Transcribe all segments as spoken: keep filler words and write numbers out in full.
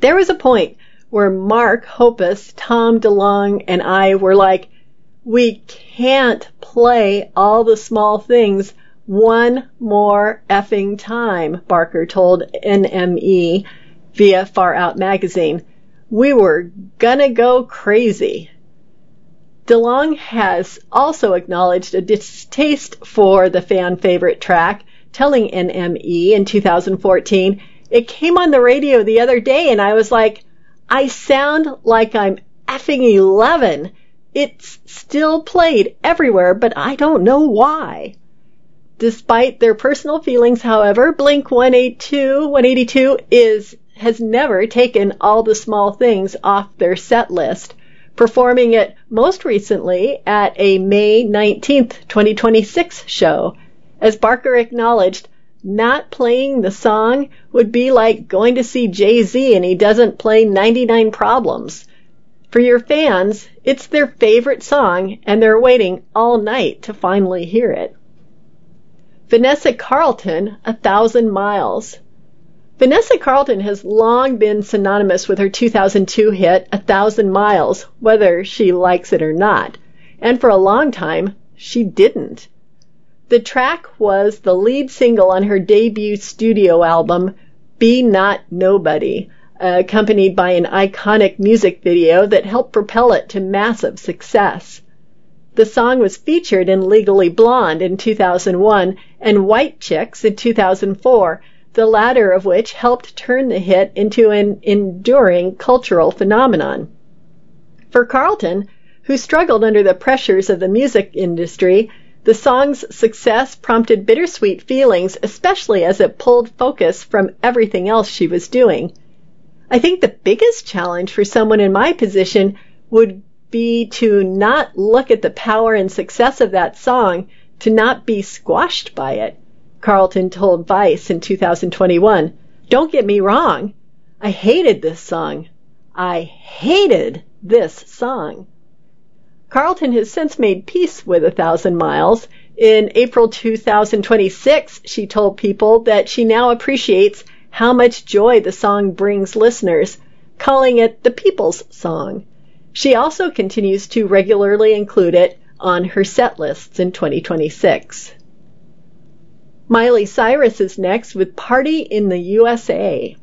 There was a point where Mark Hoppus, Tom DeLonge, and I were like, we can't play All the Small Things one more effing time, Barker told N M E via Far Out magazine. We were gonna go crazy. DeLonge has also acknowledged a distaste for the fan favorite track, telling N M E in two thousand fourteen, it came on the radio the other day and I was like, I sound like I'm effing eleven. It's still played everywhere, but I don't know why. Despite their personal feelings, however, Blink one eighty-two is has never taken All the Small Things off their set list, performing it most recently at a May nineteenth, twenty twenty-six show. As Barker acknowledged, not playing the song would be like going to see Jay-Z and he doesn't play ninety-nine Problems. For your fans, it's their favorite song and they're waiting all night to finally hear it. Vanessa Carlton, A Thousand Miles. Vanessa Carlton has long been synonymous with her two thousand two hit, A Thousand Miles, whether she likes it or not. And for a long time, she didn't. The track was the lead single on her debut studio album, Be Not Nobody, accompanied by an iconic music video that helped propel it to massive success. The song was featured in Legally Blonde in two thousand one and White Chicks in two thousand four, the latter of which helped turn the hit into an enduring cultural phenomenon. For Carlton, who struggled under the pressures of the music industry, the song's success prompted bittersweet feelings, especially as it pulled focus from everything else she was doing. I think the biggest challenge for someone in my position would be to not look at the power and success of that song, to not be squashed by it, Carlton told Vice in two thousand twenty-one. Don't get me wrong. I hated this song. I hated this song. Carlton has since made peace with A Thousand Miles. In April two thousand twenty-six, she told People that she now appreciates how much joy the song brings listeners, calling it the people's song. She also continues to regularly include it on her set lists in twenty twenty-six. Miley Cyrus is next with Party in the U S A.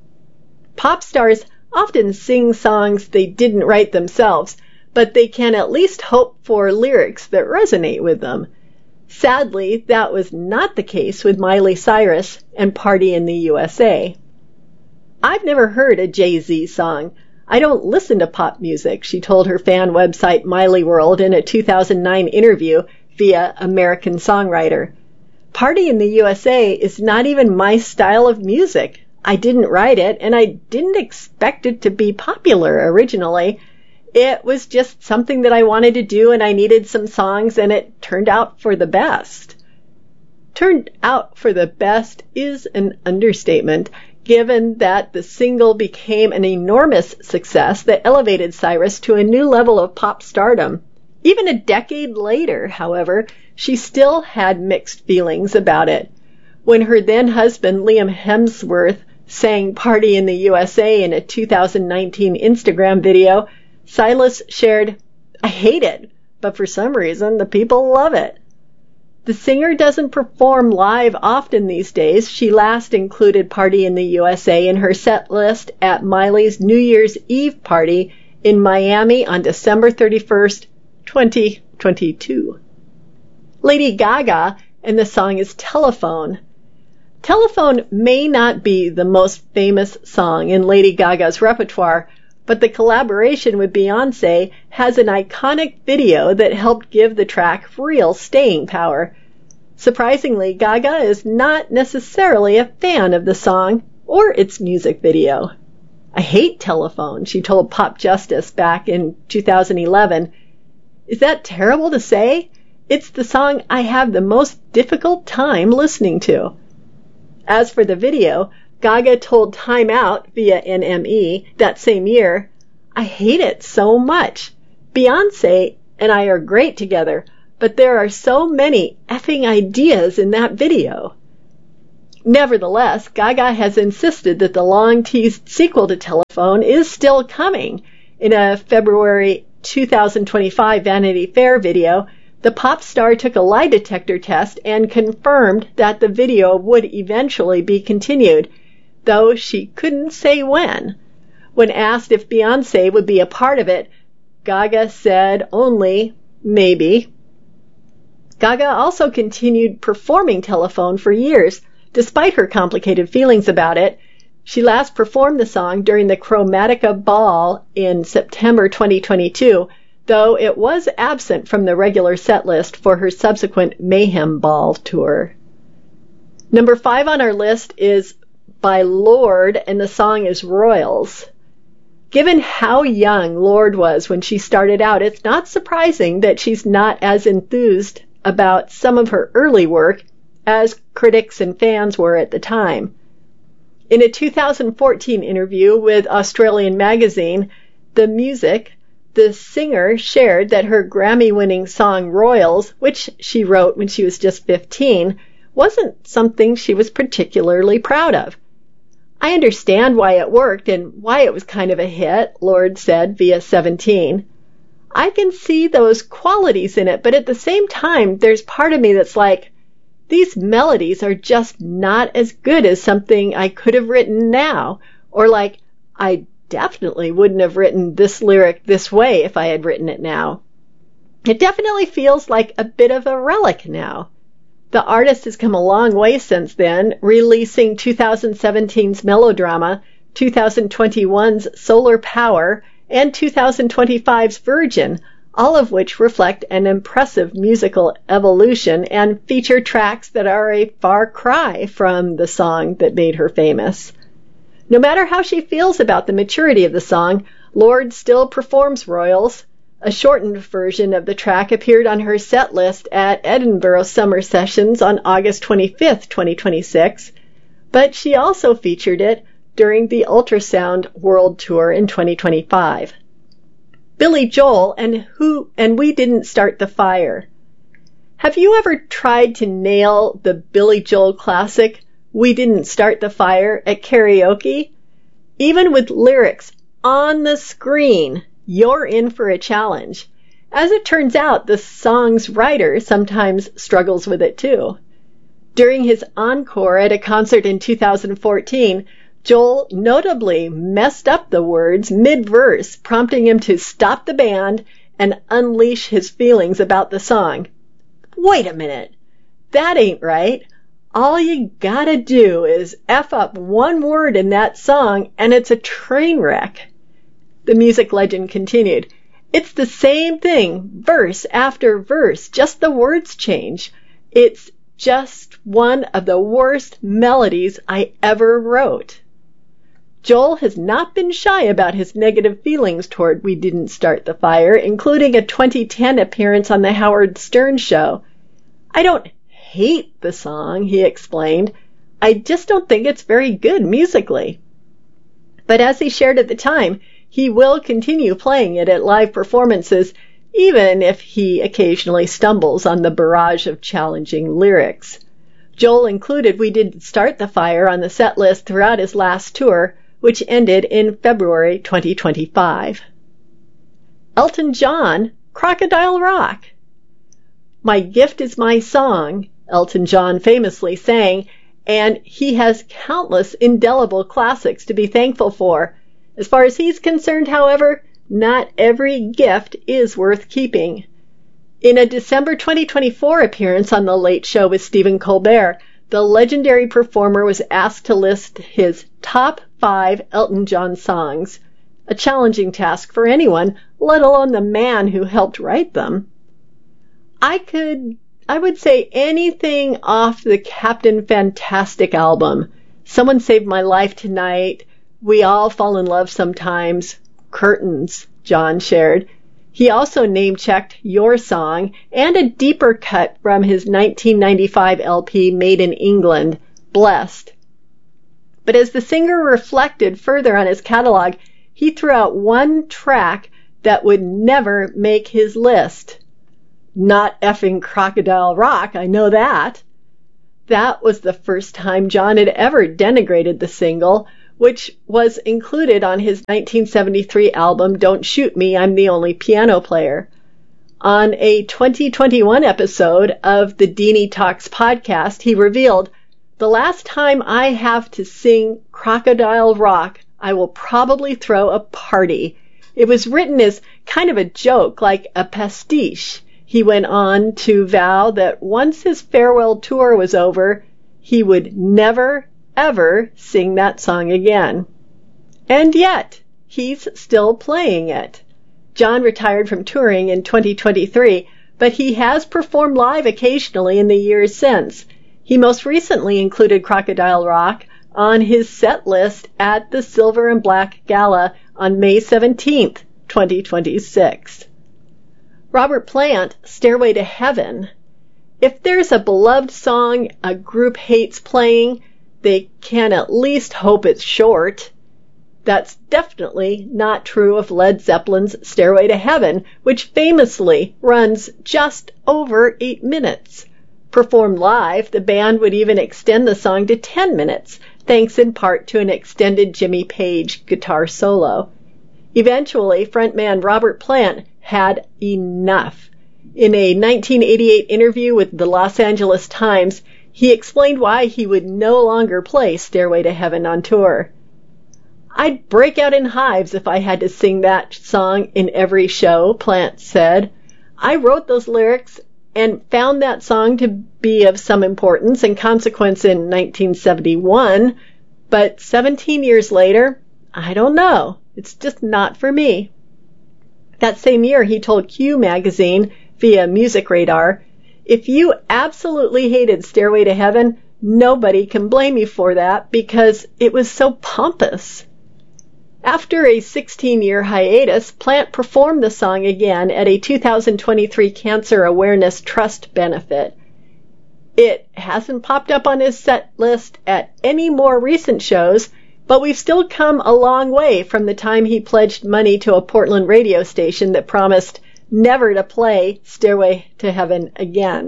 Pop stars often sing songs they didn't write themselves, but they can at least hope for lyrics that resonate with them. Sadly, that was not the case with Miley Cyrus and Party in the U S A. I've never heard a Jay-Z song. I don't listen to pop music, she told her fan website Miley World in a two thousand nine interview via American Songwriter. Party in the U S A is not even my style of music. I didn't write it, and I didn't expect it to be popular originally. It was just something that I wanted to do, and I needed some songs, and it turned out for the best. Turned out for the best is an understatement, given that the single became an enormous success that elevated Cyrus to a new level of pop stardom. Even a decade later, however, she still had mixed feelings about it. When her then-husband Liam Hemsworth sang Party in the U S A in a two thousand nineteen Instagram video, Silas shared, I hate it, but for some reason the people love it. The singer doesn't perform live often these days. She last included Party in the U S A in her set list at Miley's New Year's Eve party in Miami on December thirty-first, twenty twenty-two. Lady Gaga, and the song is Telephone. Telephone may not be the most famous song in Lady Gaga's repertoire, but the collaboration with Beyoncé has an iconic video that helped give the track real staying power. Surprisingly, Gaga is not necessarily a fan of the song or its music video. I hate Telephone, she told Pop Justice back in two thousand eleven. Is that terrible to say? It's the song I have the most difficult time listening to. As for the video, Gaga told Time Out via N M E that same year, I hate it so much. Beyoncé and I are great together, but there are so many effing ideas in that video. Nevertheless, Gaga has insisted that the long-teased sequel to Telephone is still coming. In a February two thousand twenty-five Vanity Fair video, the pop star took a lie detector test and confirmed that the video would eventually be continued, though she couldn't say when. When asked if Beyoncé would be a part of it, Gaga said only, maybe. Gaga also continued performing Telephone for years, despite her complicated feelings about it. She last performed the song during the Chromatica Ball in September twenty twenty-two, though it was absent from the regular set list for her subsequent Mayhem Ball tour. Number five on our list is by Lorde, and the song is Royals. Given how young Lorde was when she started out, it's not surprising that she's not as enthused about some of her early work as critics and fans were at the time. In a two thousand fourteen interview with Australian magazine The Music, the singer shared that her Grammy-winning song Royals, which she wrote when she was just fifteen, wasn't something she was particularly proud of. I understand why it worked and why it was kind of a hit, Lorde said via seventeen. I can see those qualities in it, but at the same time, there's part of me that's like, these melodies are just not as good as something I could have written now, or like, I definitely wouldn't have written this lyric this way if I had written it now. It definitely feels like a bit of a relic now. The artist has come a long way since then, releasing two thousand seventeen's Melodrama, two thousand twenty-one's Solar Power, and two thousand twenty-five's Virgin, all of which reflect an impressive musical evolution and feature tracks that are a far cry from the song that made her famous. No matter how she feels about the maturity of the song, Lorde still performs Royals. A shortened version of the track appeared on her set list at Edinburgh Summer Sessions on August twenty-fifth, twenty twenty-six, but she also featured it during the Ultrasound World Tour in twenty twenty-five. Billy Joel and who and We Didn't Start the Fire. Have you ever tried to nail the Billy Joel classic, We Didn't Start the Fire, at karaoke? Even with lyrics on the screen, you're in for a challenge. As it turns out, the song's writer sometimes struggles with it too. During his encore at a concert in two thousand fourteen, Joel notably messed up the words mid-verse, prompting him to stop the band and unleash his feelings about the song. Wait a minute. That ain't right. All you gotta do is F up one word in that song and it's a train wreck. The music legend continued, It's the same thing, verse after verse, just the words change. It's just one of the worst melodies I ever wrote. Joel has not been shy about his negative feelings toward We Didn't Start the Fire, including a twenty ten appearance on The Howard Stern Show. I don't hate the song, he explained. I just don't think it's very good musically. But as he shared at the time, he will continue playing it at live performances, even if he occasionally stumbles on the barrage of challenging lyrics. Joel included We Didn't Start the Fire on the set list throughout his last tour, which ended in February twenty twenty-five. Elton John, Crocodile Rock. My gift is my song, Elton John famously sang, and he has countless indelible classics to be thankful for. As far as he's concerned, however, not every gift is worth keeping. In a December twenty twenty-four appearance on The Late Show with Stephen Colbert, the legendary performer was asked to list his top five Elton John songs, a challenging task for anyone, let alone the man who helped write them. I could, I would say anything off the Captain Fantastic album. Someone Saved My Life Tonight, We All Fall in Love Sometimes, Curtains, John shared. He also name-checked Your Song and a deeper cut from his nineteen ninety-five L P Made in England, Blessed. But as the singer reflected further on his catalog, he threw out one track that would never make his list. Not effing Crocodile Rock, I know that. That was the first time John had ever denigrated the single, which was included on his nineteen seventy-three album Don't Shoot Me, I'm the Only Piano Player. On a twenty twenty-one episode of the Deanie Talks podcast, he revealed, "The last time I have to sing Crocodile Rock, I will probably throw a party. It was written as kind of a joke, like a pastiche." He went on to vow that once his farewell tour was over, he would never, ever sing that song again. And yet, he's still playing it. John retired from touring in twenty twenty-three, but he has performed live occasionally in the years since. He most recently included Crocodile Rock on his set list at the Silver and Black Gala on May seventeenth, twenty twenty-six. Robert Plant, Stairway to Heaven. If there's a beloved song a group hates playing, they can at least hope it's short. That's definitely not true of Led Zeppelin's Stairway to Heaven, which famously runs just over eight minutes. Performed live, the band would even extend the song to ten minutes, thanks in part to an extended Jimmy Page guitar solo. Eventually, frontman Robert Plant had enough. In a nineteen eighty-eight interview with the Los Angeles Times, he explained why he would no longer play Stairway to Heaven on tour. "I'd break out in hives if I had to sing that song in every show," Plant said. "I wrote those lyrics and found that song to be of some importance and consequence in nineteen seventy-one, but seventeen years later, I don't know. It's just not for me." That same year, he told Q magazine via Music Radar, "If you absolutely hated Stairway to Heaven, nobody can blame you for that because it was so pompous." After a sixteen-year hiatus, Plant performed the song again at a two thousand twenty-three Cancer Awareness Trust benefit. It hasn't popped up on his set list at any more recent shows, but we've still come a long way from the time he pledged money to a Portland radio station that promised never to play Stairway to Heaven again.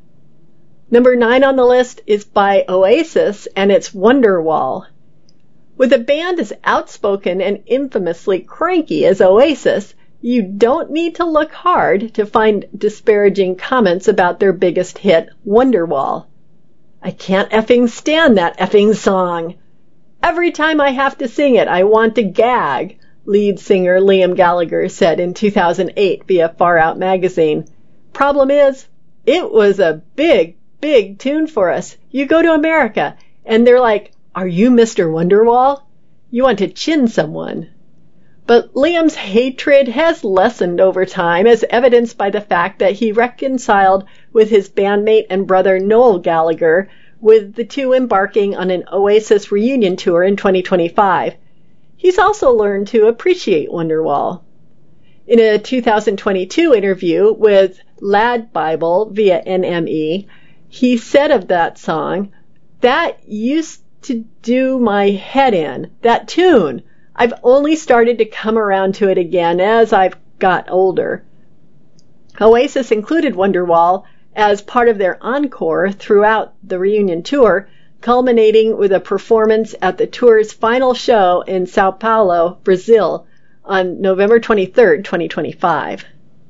Number nine on the list is by Oasis, and it's Wonderwall. With a band as outspoken and infamously cranky as Oasis, you don't need to look hard to find disparaging comments about their biggest hit, Wonderwall. "I can't effing stand that effing song. Every time I have to sing it, I want to gag," lead singer Liam Gallagher said in two thousand eight via Far Out magazine. "Problem is, it was a big, big tune for us. You go to America, and they're like, 'Are you Mister Wonderwall?' You want to chin someone." But Liam's hatred has lessened over time, as evidenced by the fact that he reconciled with his bandmate and brother Noel Gallagher, with the two embarking on an Oasis reunion tour in twenty twenty-five. He's also learned to appreciate Wonderwall. In a two thousand twenty-two interview with Lad Bible via N M E, he said of that song, "That used to do my head in, that tune. I've only started to come around to it again as I've got older." Oasis included Wonderwall as part of their encore throughout the reunion tour, culminating with a performance at the tour's final show in Sao Paulo, Brazil, on November twenty-third, twenty twenty-five.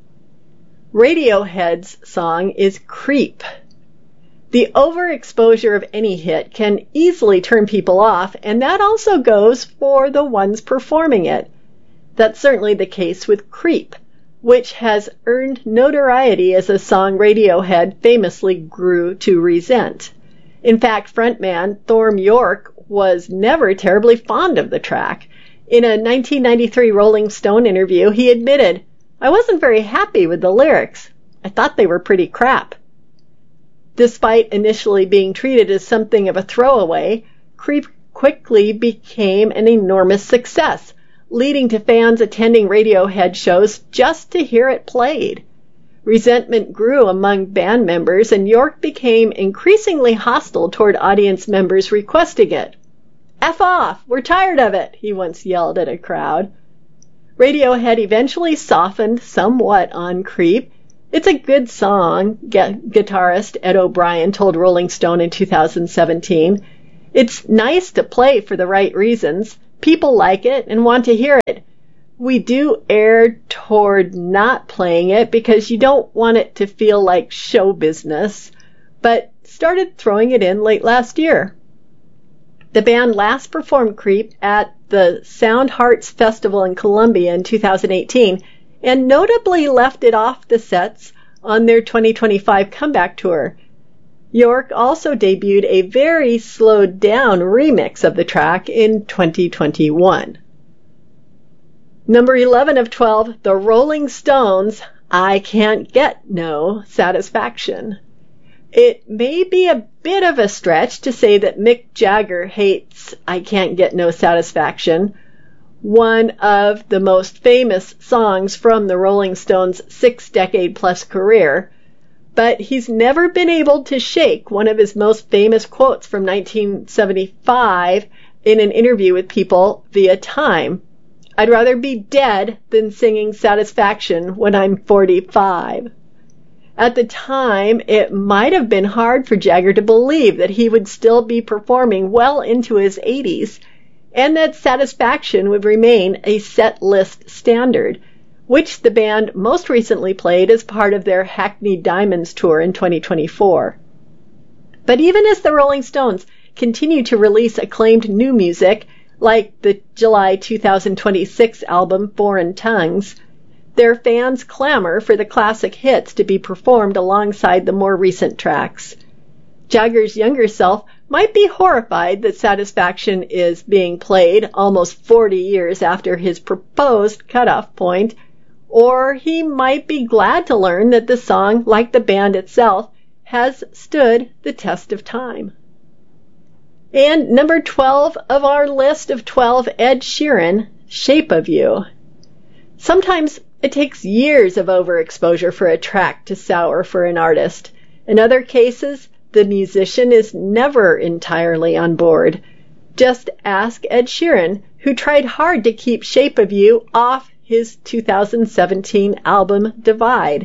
Radiohead's song is Creep. The overexposure of any hit can easily turn people off, and that also goes for the ones performing it. That's certainly the case with Creep, which has earned notoriety as a song Radiohead famously grew to resent. In fact, frontman Thorm Yorke was never terribly fond of the track. In a nineteen ninety-three Rolling Stone interview, he admitted, "I wasn't very happy with the lyrics. I thought they were pretty crap." Despite initially being treated as something of a throwaway, Creep quickly became an enormous success, leading to fans attending Radiohead shows just to hear it played. Resentment grew among band members, and Yorke became increasingly hostile toward audience members requesting it. "F off! We're tired of it!" he once yelled at a crowd. Radiohead eventually softened somewhat on Creep, It's a good song, gu- guitarist Ed O'Brien told Rolling Stone in two thousand seventeen. It's nice to play for the right reasons. People like it and want to hear it. We do err toward not playing it because you don't want it to feel like show business, but started throwing it in late last year. The band last performed Creep at the Sound Hearts Festival in Columbia in two thousand eighteen and notably left it off the sets on their twenty twenty-five comeback tour. York also debuted a very slowed down remix of the track in twenty twenty-one. Number eleven of twelve, The Rolling Stones, I Can't Get No Satisfaction. It may be a bit of a stretch to say that Mick Jagger hates I Can't Get No Satisfaction, one of the most famous songs from the Rolling Stones' six-decade-plus career, but he's never been able to shake one of his most famous quotes from nineteen seventy-five in an interview with People via Time. I'd rather be dead than singing Satisfaction when I'm forty-five. At the time, it might have been hard for Jagger to believe that he would still be performing well into his eighties, and that Satisfaction would remain a set list standard, which the band most recently played as part of their Hackney Diamonds tour in twenty twenty-four. But even as the Rolling Stones continue to release acclaimed new music, like the July two thousand twenty-six album Foreign Tongues, their fans clamor for the classic hits to be performed alongside the more recent tracks. Jagger's younger self might be horrified that Satisfaction is being played almost forty years after his proposed cutoff point, or he might be glad to learn that the song, like the band itself, has stood the test of time. And number twelve of our list of twelve, Ed Sheeran, Shape of You. Sometimes it takes years of overexposure for a track to sour for an artist. In other cases, the musician is never entirely on board. Just ask Ed Sheeran, who tried hard to keep Shape of You off his two thousand seventeen album Divide.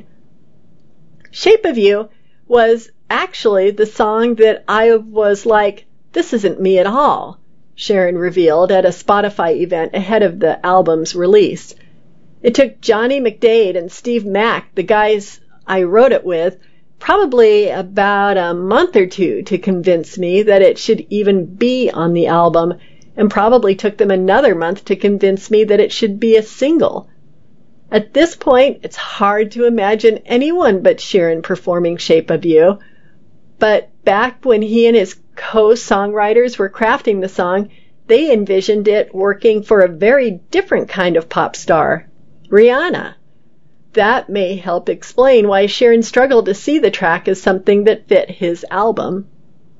Shape of You was actually the song that I was like, this isn't me at all, Sheeran revealed at a Spotify event ahead of the album's release. It took Johnny McDade and Steve Mack, the guys I wrote it with, probably about a month or two to convince me that it should even be on the album, and probably took them another month to convince me that it should be a single. At this point, it's hard to imagine anyone but Sheeran performing Shape of You, but back when he and his co-songwriters were crafting the song, they envisioned it working for a very different kind of pop star, Rihanna. That may help explain why Sheeran struggled to see the track as something that fit his album.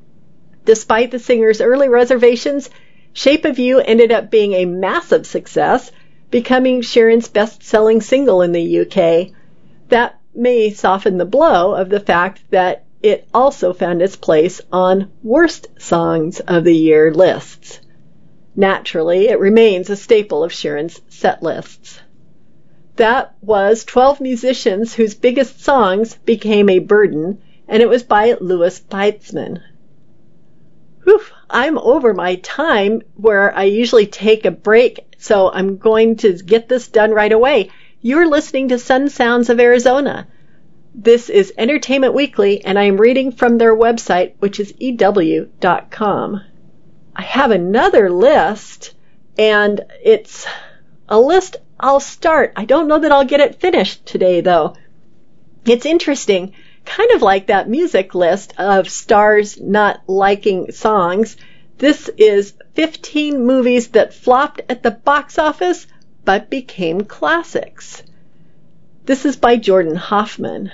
Despite the singer's early reservations, Shape of You ended up being a massive success, becoming Sheeran's best-selling single in the U K. That may soften the blow of the fact that it also found its place on Worst Songs of the Year lists. Naturally, it remains a staple of Sheeran's set lists. That was twelve musicians whose biggest songs became a burden, and it was by Louis Beitzman. Whew, I'm over my time where I usually take a break, so I'm going to get this done right away. You're listening to Sun Sounds of Arizona. This is Entertainment Weekly, and I am reading from their website, which is E W dot com. I have another list, and it's a list I'll start. I don't know that I'll get it finished today, though. It's interesting, kind of like that music list of stars not liking songs. This is fifteen movies that flopped at the box office, but became classics. This is by Jordan Hoffman.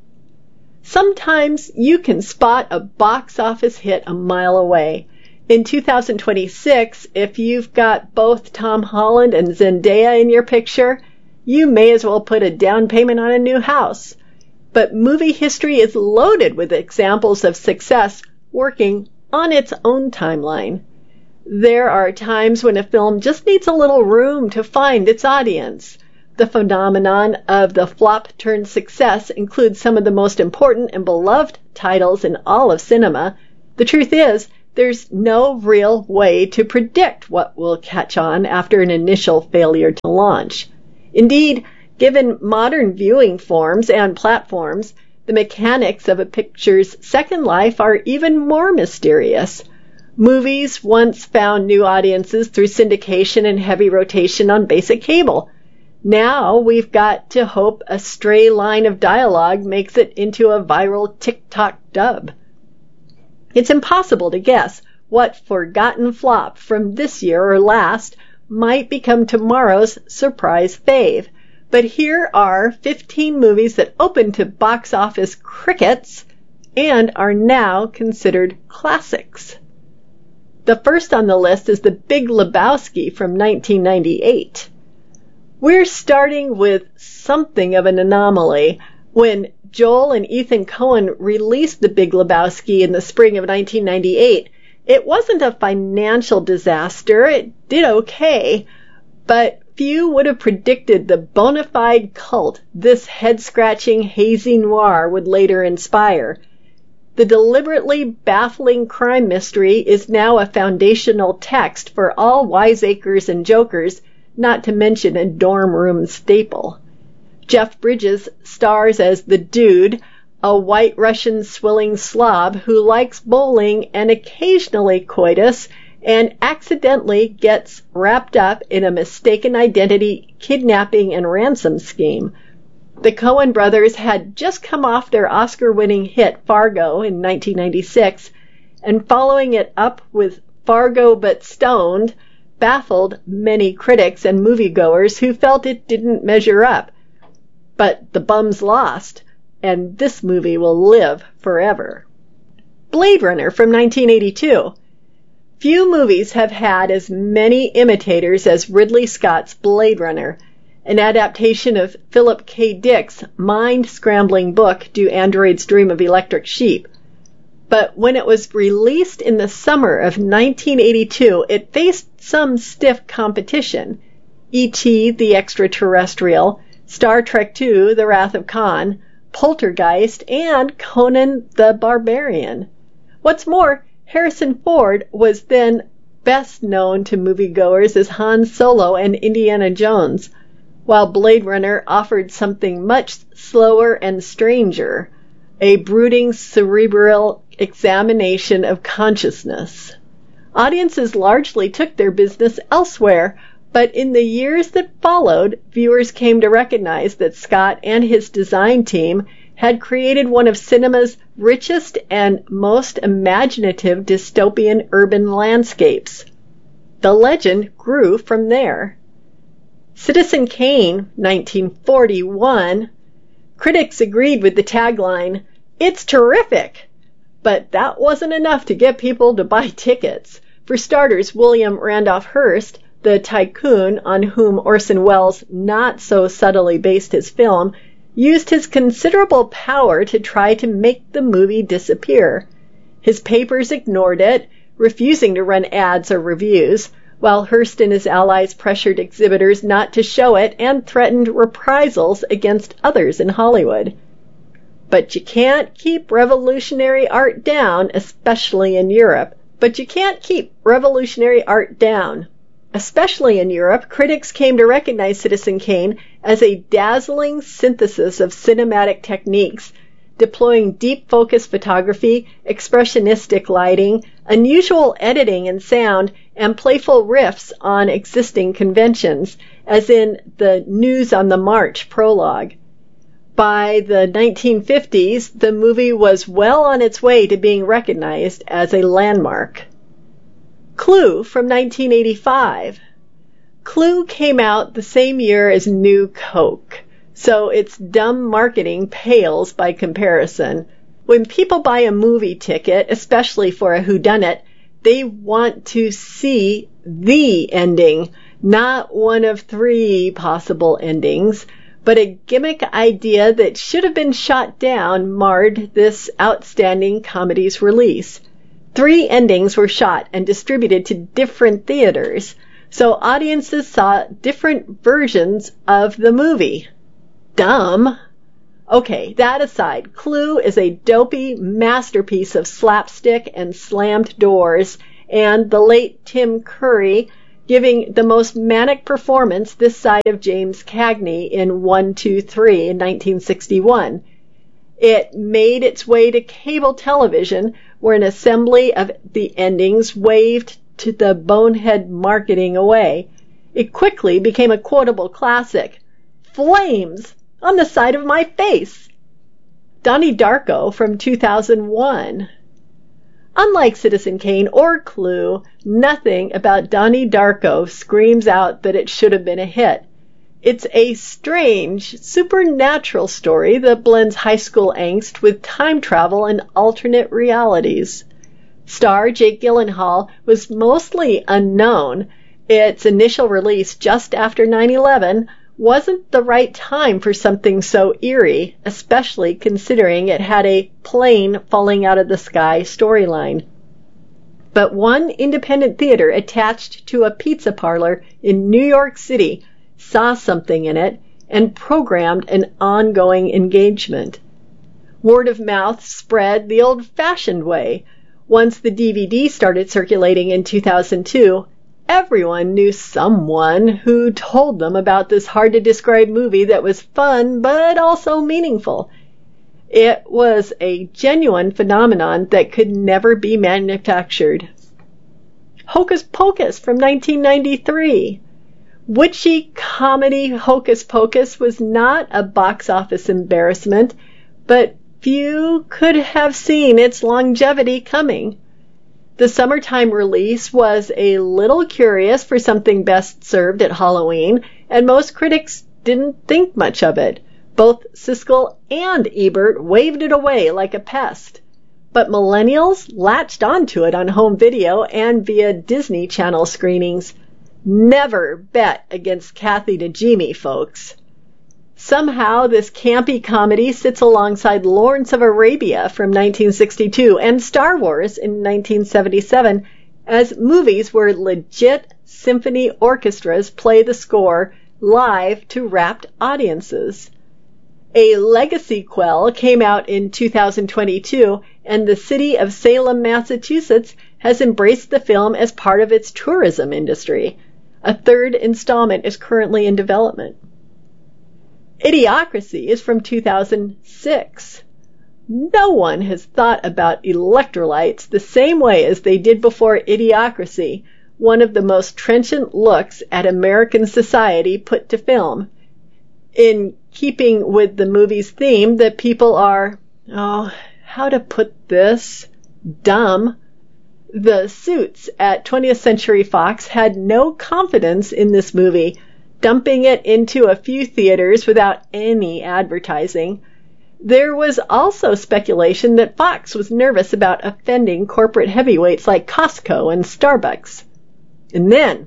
Sometimes you can spot a box office hit a mile away. In two thousand twenty-six, if you've got both Tom Holland and Zendaya in your picture, you may as well put a down payment on a new house. But movie history is loaded with examples of success working on its own timeline. There are times when a film just needs a little room to find its audience. The phenomenon of the flop-turned-success includes some of the most important and beloved titles in all of cinema. The truth is, there's no real way to predict what will catch on after an initial failure to launch. Indeed, given modern viewing forms and platforms, the mechanics of a picture's second life are even more mysterious. Movies once found new audiences through syndication and heavy rotation on basic cable. Now we've got to hope a stray line of dialogue makes it into a viral TikTok dub. It's impossible to guess what forgotten flop from this year or last might become tomorrow's surprise fave. But here are fifteen movies that opened to box office crickets and are now considered classics. The first on the list is The Big Lebowski from nineteen ninety-eight. We're starting with something of an anomaly. When Joel and Ethan Coen released The Big Lebowski in the spring of nineteen ninety-eight, it wasn't a financial disaster. It did okay, but few would have predicted the bona fide cult this head-scratching hazy noir would later inspire. The deliberately baffling crime mystery is now a foundational text for all wiseacres and jokers, not to mention a dorm room staple. Jeff Bridges stars as the Dude, a white Russian swilling slob who likes bowling and occasionally coitus, and accidentally gets wrapped up in a mistaken identity, kidnapping, and ransom scheme. The Coen brothers had just come off their Oscar-winning hit Fargo in nineteen ninety-six, and following it up with Fargo But Stoned, baffled many critics and moviegoers who felt it didn't measure up. But the bums lost, and this movie will live forever. Blade Runner from nineteen eighty-two. Few movies have had as many imitators as Ridley Scott's Blade Runner, an adaptation of Philip K. Dick's mind-scrambling book, Do Androids Dream of Electric Sheep? But when it was released in the summer of nineteen eighty-two, it faced some stiff competition. E T the Extraterrestrial, Star Trek two, The Wrath of Khan, Poltergeist, and Conan the Barbarian. What's more, Harrison Ford was then best known to moviegoers as Han Solo and Indiana Jones, while Blade Runner offered something much slower and stranger, a brooding cerebral examination of consciousness. Audiences largely took their business elsewhere, but in the years that followed, viewers came to recognize that Scott and his design team had created one of cinema's richest and most imaginative dystopian urban landscapes. The legend grew from there. Citizen Kane, nineteen forty-one. Critics agreed with the tagline, "It's terrific!" But that wasn't enough to get people to buy tickets. For starters, William Randolph Hearst, the tycoon on whom Orson Welles not so subtly based his film, used his considerable power to try to make the movie disappear. His papers ignored it, refusing to run ads or reviews, while Hearst and his allies pressured exhibitors not to show it and threatened reprisals against others in Hollywood. But you can't keep revolutionary art down, especially in Europe. But you can't keep revolutionary art down. Especially in Europe, critics came to recognize Citizen Kane as a dazzling synthesis of cinematic techniques, deploying deep focus photography, expressionistic lighting, unusual editing and sound, and playful riffs on existing conventions, as in the News on the March prologue. By the nineteen fifties, the movie was well on its way to being recognized as a landmark. Clue from nineteen eighty-five. Clue came out the same year as New Coke, so its dumb marketing pales by comparison. When people buy a movie ticket, especially for a whodunit, they want to see the ending, not one of three possible endings. But a gimmick idea that should have been shot down marred this outstanding comedy's release. Three endings were shot and distributed to different theaters, So audiences saw different versions of the movie. Dumb. Okay, that aside, Clue is a dopey masterpiece of slapstick and slammed doors, and the late Tim Curry giving the most manic performance this side of James Cagney in one two three in nineteen sixty-one. It made its way to cable television, where an assembly of the endings waved to the bonehead marketing away. It quickly became a quotable classic. Flames on the side of my face. Donnie Darko from two thousand one. Unlike Citizen Kane or Clue, nothing about Donnie Darko screams out that it should have been a hit. It's a strange, supernatural story that blends high school angst with time travel and alternate realities. Star Jake Gyllenhaal was mostly unknown. Its initial release just after nine eleven wasn't the right time for something so eerie, especially considering it had a plane falling out of the sky storyline. But one independent theater attached to a pizza parlor in New York City saw something in it and programmed an ongoing engagement. Word of mouth spread the old-fashioned way. Once the D V D started circulating in two thousand two, everyone knew someone who told them about this hard-to-describe movie that was fun but also meaningful. It was a genuine phenomenon that could never be manufactured. Hocus Pocus from nineteen ninety-three. Witchy comedy Hocus Pocus was not a box office embarrassment, but few could have seen its longevity coming. The summertime release was a little curious for something best served at Halloween, and most critics didn't think much of it. Both Siskel and Ebert waved it away like a pest. But millennials latched onto it on home video and via Disney Channel screenings. Never bet against Kathy Najimy, folks. Somehow, this campy comedy sits alongside Lawrence of Arabia from nineteen sixty-two and Star Wars in nineteen seventy-seven as movies where legit symphony orchestras play the score live to rapt audiences. A legacy quel came out in two thousand twenty-two, and the city of Salem, Massachusetts has embraced the film as part of its tourism industry. A third installment is currently in development. Idiocracy is from two thousand six. No one has thought about electrolytes the same way as they did before Idiocracy, one of the most trenchant looks at American society put to film. In keeping with the movie's theme that people are, oh, how to put this, dumb, the suits at twentieth Century Fox had no confidence in this movie, dumping it into a few theaters without any advertising. There was also speculation that Fox was nervous about offending corporate heavyweights like Costco and Starbucks. And then,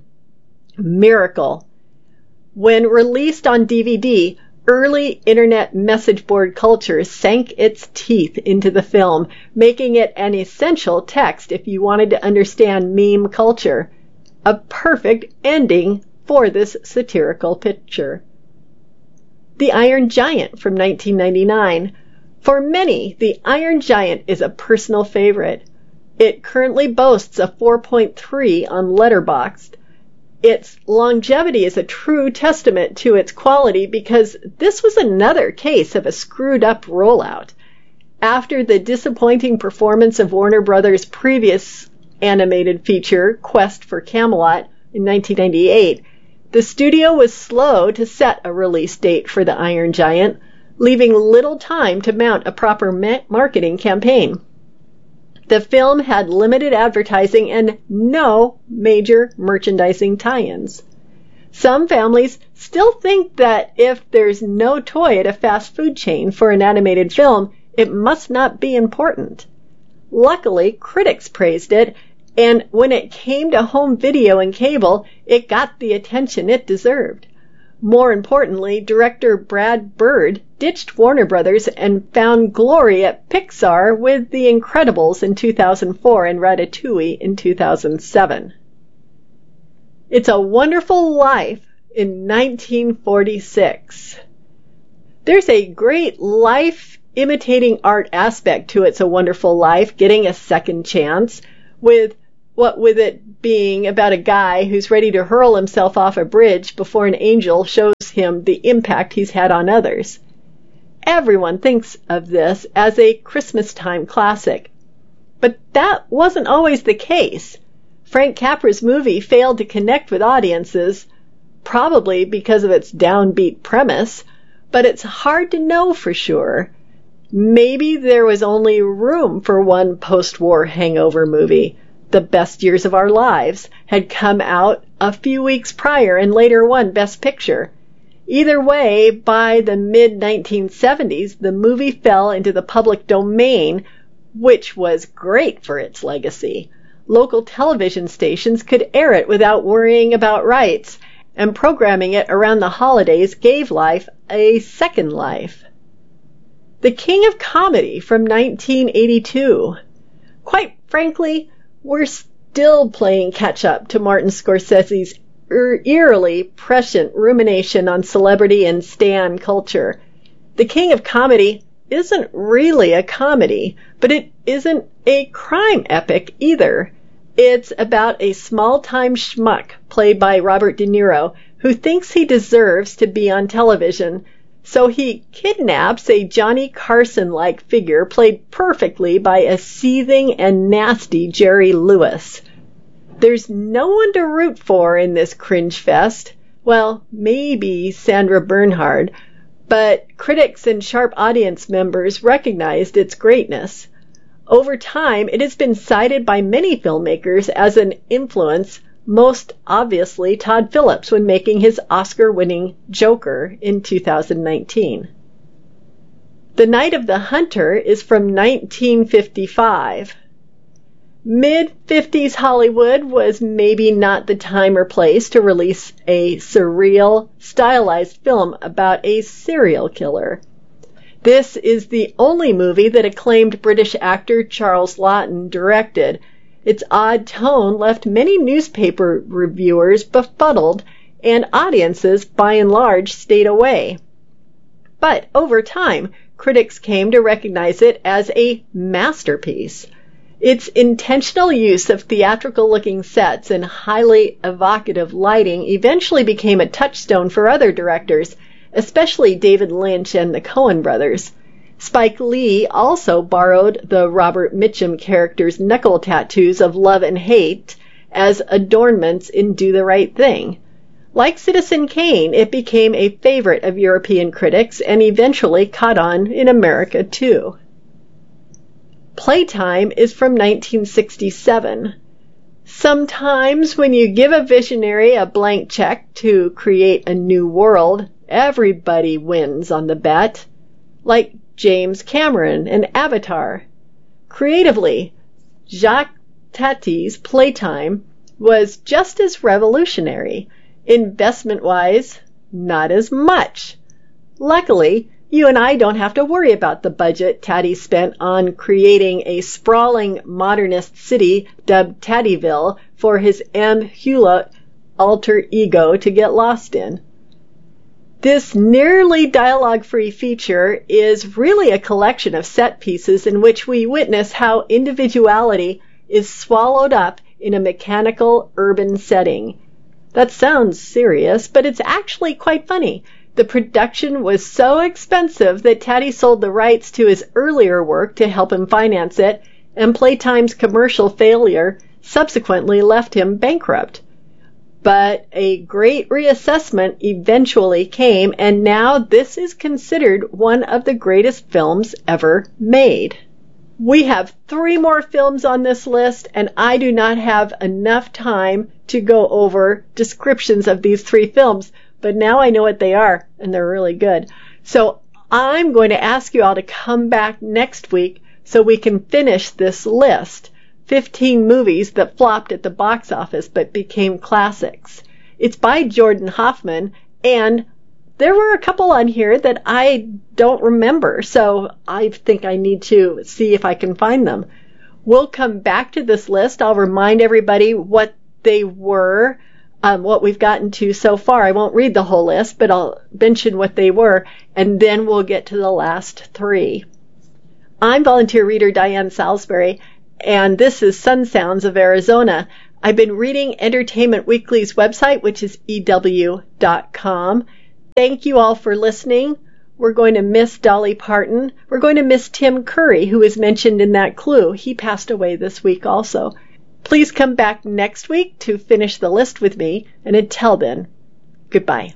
miracle. When released on D V D, early internet message board culture sank its teeth into the film, making it an essential text if you wanted to understand meme culture. A perfect ending for this satirical picture. The Iron Giant from nineteen ninety-nine. For many, The Iron Giant is a personal favorite. It currently boasts a four point three on Letterboxd. Its longevity is a true testament to its quality because this was another case of a screwed-up rollout. After the disappointing performance of Warner Brothers' previous animated feature, Quest for Camelot, in nineteen ninety-eight, the studio was slow to set a release date for The Iron Giant, leaving little time to mount a proper ma- marketing campaign. The film had limited advertising and no major merchandising tie-ins. Some families still think that if there's no toy at a fast food chain for an animated film, it must not be important. Luckily, critics praised it, and when it came to home video and cable, it got the attention it deserved. More importantly, director Brad Bird ditched Warner Brothers and found glory at Pixar with The Incredibles in two thousand four and Ratatouille in two thousand seven. It's a Wonderful Life in nineteen forty-six. There's a great life imitating art aspect to It's a Wonderful Life, getting a second chance, with what with it being about a guy who's ready to hurl himself off a bridge before an angel shows him the impact he's had on others. Everyone thinks of this as a Christmas time classic. But that wasn't always the case. Frank Capra's movie failed to connect with audiences, probably because of its downbeat premise, but it's hard to know for sure. Maybe there was only room for one post-war hangover movie. The Best Years of Our Lives had come out a few weeks prior and later won Best Picture. Either way, by the mid nineteen seventies, the movie fell into the public domain, which was great for its legacy. Local television stations could air it without worrying about rights, and programming it around the holidays gave life a second life. The King of Comedy from nineteen eighty-two. Quite frankly, we're still playing catch-up to Martin Scorsese's er- eerily prescient rumination on celebrity and stan culture. The King of Comedy isn't really a comedy, but it isn't a crime epic either. It's about a small-time schmuck played by Robert De Niro who thinks he deserves to be on television, so he kidnaps a Johnny Carson-like figure played perfectly by a seething and nasty Jerry Lewis. There's no one to root for in this cringe fest. Well, maybe Sandra Bernhard, but critics and sharp audience members recognized its greatness. Over time, it has been cited by many filmmakers as an influence, most obviously Todd Phillips when making his Oscar-winning Joker in two thousand nineteen. The Night of the Hunter is from nineteen fifty-five. Mid-fifties Hollywood was maybe not the time or place to release a surreal, stylized film about a serial killer. This is the only movie that acclaimed British actor Charles Laughton directed. Its odd tone left many newspaper reviewers befuddled, and audiences, by and large, stayed away. But over time, critics came to recognize it as a masterpiece. Its intentional use of theatrical-looking sets and highly evocative lighting eventually became a touchstone for other directors, especially David Lynch and the Coen brothers. Spike Lee also borrowed the Robert Mitchum character's knuckle tattoos of love and hate as adornments in Do the Right Thing. Like Citizen Kane, it became a favorite of European critics and eventually caught on in America too. Playtime is from nineteen sixty-seven. Sometimes when you give a visionary a blank check to create a new world, everybody wins on the bet, like James Cameron and Avatar. Creatively, Jacques Tati's Playtime was just as revolutionary. Investment-wise, not as much. Luckily, you and I don't have to worry about the budget Tati spent on creating a sprawling modernist city dubbed Tattyville for his M. Hewlett alter ego to get lost in. This nearly dialogue-free feature is really a collection of set pieces in which we witness how individuality is swallowed up in a mechanical urban setting. That sounds serious, but it's actually quite funny. The production was so expensive that Tati sold the rights to his earlier work to help him finance it, and Playtime's commercial failure subsequently left him bankrupt. But a great reassessment eventually came, and now this is considered one of the greatest films ever made. We have three more films on this list, and I do not have enough time to go over descriptions of these three films, but now I know what they are, and they're really good. So I'm going to ask you all to come back next week so we can finish this list. fifteen movies that flopped at the box office but became classics. It's by Jordan Hoffman, and there were a couple on here that I don't remember, so I think I need to see if I can find them. We'll come back to this list. I'll remind everybody what they were um, what we've gotten to so far. I won't read the whole list, but I'll mention what they were, and then we'll get to the last three. I'm volunteer reader Diane Salisbury, and this is Sun Sounds of Arizona. I've been reading Entertainment Weekly's website, which is E W dot com. Thank you all for listening. We're going to miss Dolly Parton. We're going to miss Tim Curry, who was mentioned in that clue. He passed away this week also. Please come back next week to finish the list with me. And until then, goodbye.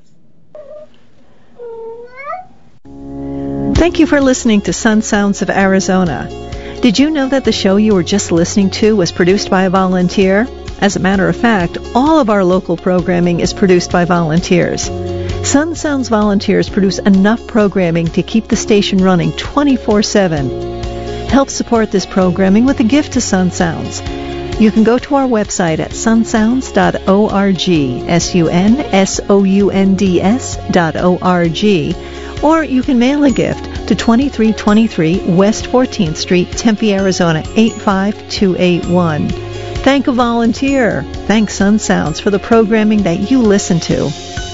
Thank you for listening to Sun Sounds of Arizona. Did you know that the show you were just listening to was produced by a volunteer? As a matter of fact, all of our local programming is produced by volunteers. Sun Sounds volunteers produce enough programming to keep the station running twenty-four seven. Help support this programming with a gift to Sun Sounds. You can go to our website at sun sounds dot org, S U N S O U N D S dot O R G, or you can mail a gift to twenty-three twenty-three West fourteenth Street, Tempe, Arizona, eight five two eight one. Thank a volunteer. Thank Sun Sounds for the programming that you listen to.